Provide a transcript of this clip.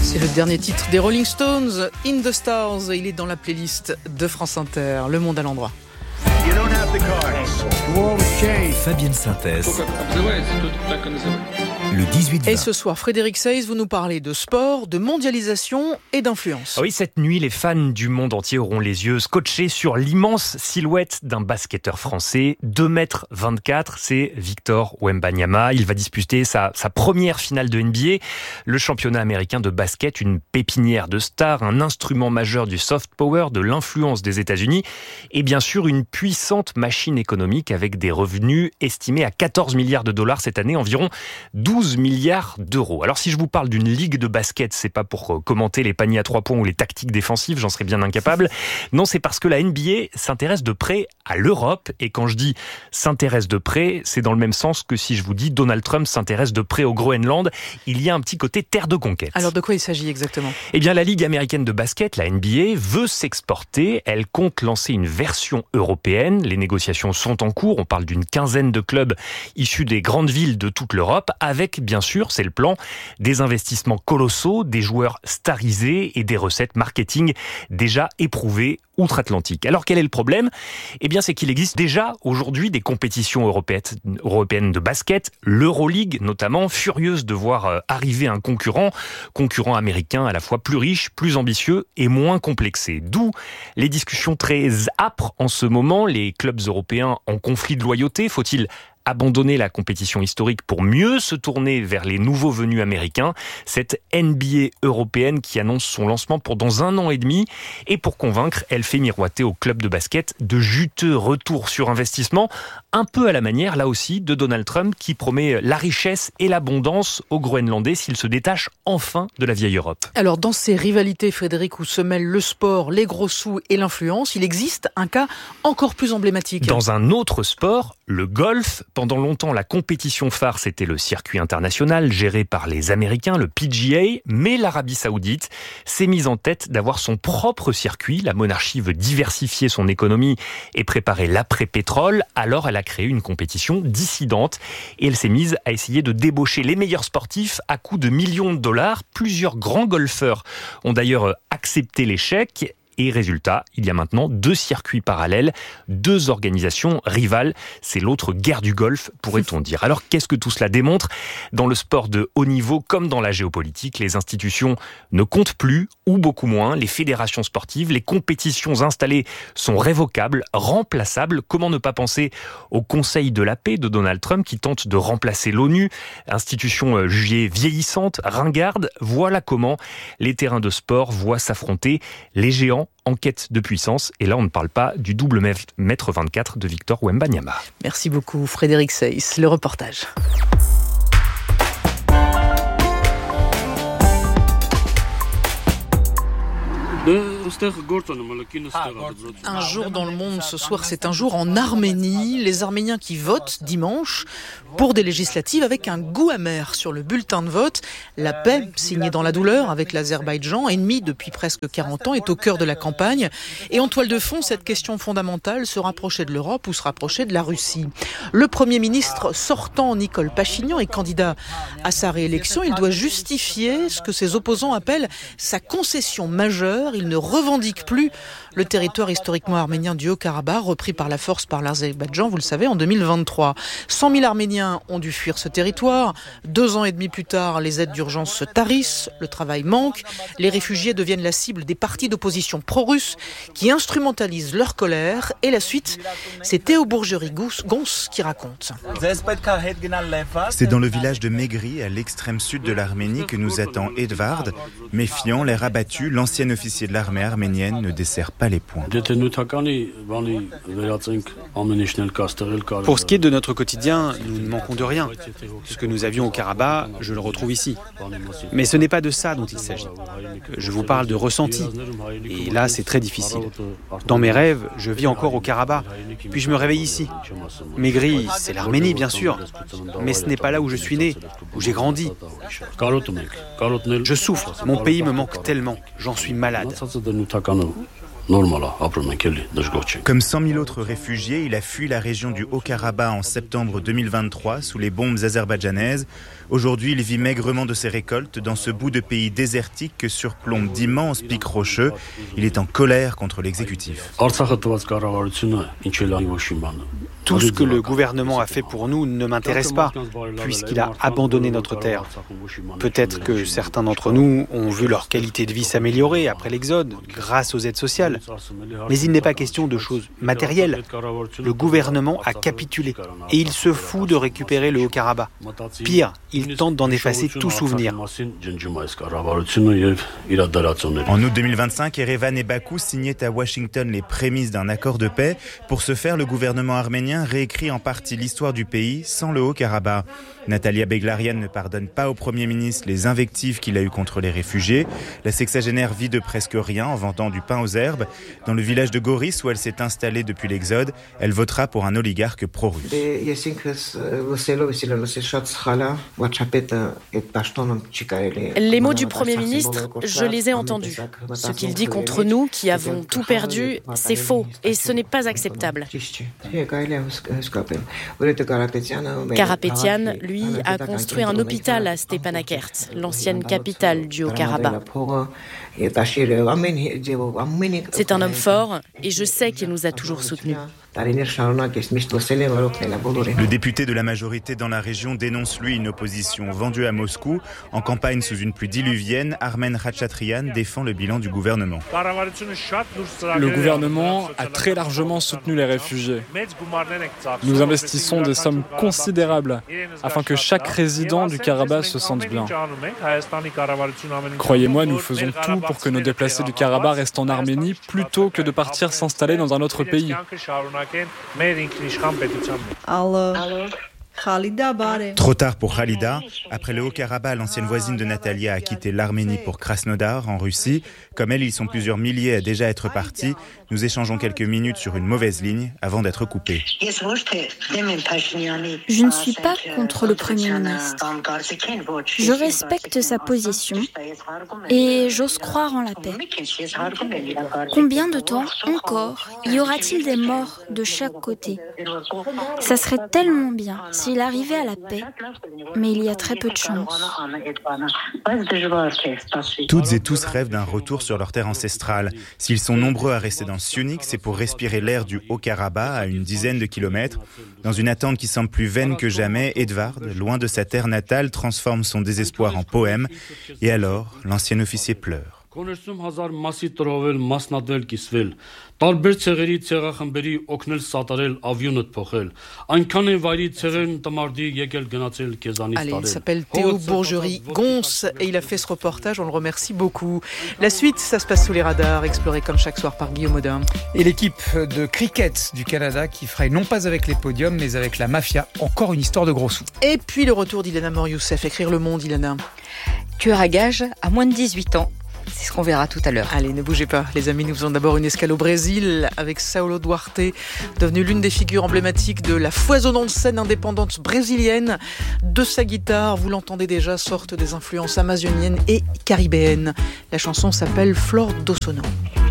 C'est le dernier titre des Rolling Stones, In the Stars. Il est dans la playlist de France Inter, Le Monde à l'endroit. Fabienne Synthèse. Le 18-20. Et ce soir, Frédéric Seyss, vous nous parlez de sport, de mondialisation et d'influence. Oui, cette nuit, les fans du monde entier auront les yeux scotchés sur l'immense silhouette d'un basketteur français, 2,24 m, c'est Victor Wembanyama. Il va disputer sa première finale de NBA, le championnat américain de basket, une pépinière de stars, un instrument majeur du soft power, de l'influence des États-Unis et bien sûr une puissante machine économique avec des revenus estimés à 14 milliards de dollars cette année, environ 12 milliards d'euros. Alors si je vous parle d'une ligue de basket, c'est pas pour commenter les paniers à 3 points ou les tactiques défensives, j'en serais bien incapable. Non, c'est parce que la NBA s'intéresse de près à l'Europe. Et quand je dis s'intéresse de près, c'est dans le même sens que si je vous dis Donald Trump s'intéresse de près au Groenland. Il y a un petit côté terre de conquête. Alors de quoi il s'agit exactement ? Eh bien la Ligue américaine de basket, la NBA, veut s'exporter. Elle compte lancer une version européenne. Les négociations sont en cours. On parle d'une quinzaine de clubs issus des grandes villes de toute l'Europe, avec bien sûr, c'est le plan, des investissements colossaux, des joueurs starisés et des recettes marketing déjà éprouvées outre-Atlantique. Alors quel est le problème ? Eh bien c'est qu'il existe déjà aujourd'hui des compétitions européennes de basket, l'Euroleague notamment, furieuse de voir arriver un concurrent américain à la fois plus riche, plus ambitieux et moins complexé. D'où les discussions très âpres en ce moment, les clubs européens en conflit de loyauté. Faut-il abandonner la compétition historique pour mieux se tourner vers les nouveaux venus américains, cette NBA européenne qui annonce son lancement pour dans 1 an et demi, et pour convaincre, elle fait miroiter au club de basket de juteux retours sur investissement, un peu à la manière, là aussi, de Donald Trump qui promet la richesse et l'abondance aux Groenlandais s'ils se détachent enfin de la vieille Europe. Alors dans ces rivalités, Frédéric, où se mêlent le sport, les gros sous et l'influence, il existe un cas encore plus emblématique. Dans un autre sport, le golf. Pendant longtemps, la compétition phare, c'était le circuit international géré par les Américains, le PGA, mais l'Arabie Saoudite s'est mise en tête d'avoir son propre circuit. La monarchie veut diversifier son économie et préparer l'après-pétrole. Alors, elle a créé une compétition dissidente et elle s'est mise à essayer de débaucher les meilleurs sportifs à coût de millions de dollars. Plusieurs grands golfeurs ont d'ailleurs accepté l'échec. Et résultat, il y a maintenant 2 circuits parallèles, 2 organisations rivales. C'est l'autre guerre du golf, pourrait-on dire. Alors, qu'est-ce que tout cela démontre ? Dans le sport de haut niveau, comme dans la géopolitique, les institutions ne comptent plus, ou beaucoup moins. Les fédérations sportives, les compétitions installées sont révocables, remplaçables. Comment ne pas penser au Conseil de la paix de Donald Trump qui tente de remplacer l'ONU, institution jugée vieillissante, ringarde. Voilà comment les terrains de sport voient s'affronter les géants en quête de puissance. Et là, on ne parle pas du double mètre 24 de Victor Wembanyama. Merci beaucoup, Frédéric Seyss. Le reportage. Un jour dans le monde, ce soir, c'est un jour en Arménie. Les Arméniens qui votent dimanche pour des législatives avec un goût amer sur le bulletin de vote. La paix, signée dans la douleur avec l'Azerbaïdjan, ennemi depuis presque 40 ans, est au cœur de la campagne. Et en toile de fond, cette question fondamentale, se rapprocher de l'Europe ou se rapprocher de la Russie. Le Premier ministre sortant, Nicole Pachinian, est candidat à sa réélection. Il doit justifier ce que ses opposants appellent sa concession majeure. Il ne revendique plus le territoire historiquement arménien du Haut-Karabakh, repris par la force par l'Azerbaïdjan, vous le savez, en 2023. 100 000 Arméniens ont dû fuir ce territoire. 2 ans et demi plus tard, les aides d'urgence se tarissent, le travail manque. Les réfugiés deviennent la cible des partis d'opposition pro-russes qui instrumentalisent leur colère. Et la suite, c'est Théo Bourgerie-Gons qui raconte. C'est dans le village de Megri, à l'extrême sud de l'Arménie, que nous attend Edvard. Méfiant, l'air abattu, l'ancien officier de l'armée arménienne ne dessert pas les points. Pour ce qui est de notre quotidien, nous ne manquons de rien. Ce que nous avions au Karabakh, je le retrouve ici. Mais ce n'est pas de ça dont il s'agit. Je vous parle de ressenti. Et là, c'est très difficile. Dans mes rêves, je vis encore au Karabakh. Puis je me réveille ici. Megri, c'est l'Arménie, bien sûr. Mais ce n'est pas là où je suis né, où j'ai grandi. Je souffre. Mon pays me manque tellement. J'en suis malade. Comme 100 000 autres réfugiés, il a fui la région du Haut-Karabakh en septembre 2023 sous les bombes azerbaïdjanaises. Aujourd'hui, il vit maigrement de ses récoltes dans ce bout de pays désertique que surplombent d'immenses pics rocheux. Il est en colère contre l'exécutif. Tout ce que le gouvernement a fait pour nous ne m'intéresse pas, puisqu'il a abandonné notre terre. Peut-être que certains d'entre nous ont vu leur qualité de vie s'améliorer après l'exode, grâce aux aides sociales. Mais il n'est pas question de choses matérielles. Le gouvernement a capitulé et il se fout de récupérer le Haut-Karabakh. Pire, il tente d'en effacer tout souvenir. En août 2025, Erevan et Bakou signaient à Washington les prémices d'un accord de paix. Pour ce faire, le gouvernement arménien réécrit en partie l'histoire du pays sans le Haut-Karabakh. Natalia Beglarian ne pardonne pas au Premier ministre les invectives qu'il a eues contre les réfugiés. La sexagénaire vit de presque rien en vendant du pain aux herbes. Dans le village de Goris, où elle s'est installée depuis l'exode, elle votera pour un oligarque pro-russe. Les mots du Premier ministre, je les ai entendus. Ce qu'il dit contre nous, qui avons tout perdu, c'est faux et ce n'est pas acceptable. Karapetyan, lui, a construit un hôpital à Stepanakert, l'ancienne capitale du Haut-Karabakh. C'est un homme fort et je sais qu'il nous a toujours soutenus. Le député de la majorité dans la région dénonce lui une opposition vendue à Moscou. En campagne sous une pluie diluvienne, Armen Khachatryan défend le bilan du gouvernement. Le gouvernement a très largement soutenu les réfugiés. Nous investissons des sommes considérables afin que chaque résident du Karabakh se sente bien. Croyez-moi, nous faisons tout pour que nos déplacés du Karabakh restent en Arménie plutôt que de partir s'installer dans un autre pays. Trop tard pour Khalida. Après le Haut-Karabakh, l'ancienne voisine de Natalia a quitté l'Arménie pour Krasnodar, en Russie. Comme elle, ils sont plusieurs milliers à déjà être partis. Nous échangeons quelques minutes sur une mauvaise ligne avant d'être coupés. Je ne suis pas contre le Premier ministre. Je respecte sa position et j'ose croire en la paix. Combien de temps encore y aura-t-il des morts de chaque côté ? Ça serait tellement bien s'il arrivait à la paix, mais il y a très peu de chance. Toutes et tous rêvent d'un retour sur leur terre ancestrale. S'ils sont nombreux à rester dans Syunik, c'est pour respirer l'air du Haut-Karabakh à une dizaine de kilomètres. Dans une attente qui semble plus vaine que jamais, Edvard, loin de sa terre natale, transforme son désespoir en poème. Et alors, l'ancien officier pleure. Տարբեր ցեղերի ցեղախմբերի օգնել սատարել ավյունդ փոխել այնքան են վայրի ցեղերն տմարդի եկել գնացել քեզանից Allez, il s'appelle Théo Bourgerie-Gons et il a fait ce reportage, on le remercie beaucoup. La suite, ça se passe sous les radars, exploré comme chaque soir par Guillaume Audin. Et l'équipe de cricket du Canada qui fraye non pas avec les podiums mais avec la mafia, encore une histoire de gros sous. Et puis le retour d'Ilana Mor-Youssef, écrire Le Monde, Ilana. Tueur à gages à moins de 18 ans. C'est ce qu'on verra tout à l'heure. Allez, ne bougez pas, les amis, nous faisons d'abord une escale au Brésil avec Saulo Duarte, devenu l'une des figures emblématiques de la foisonnante scène indépendante brésilienne. De sa guitare, vous l'entendez déjà, sortent des influences amazoniennes et caribéennes. La chanson s'appelle Flor do Sono.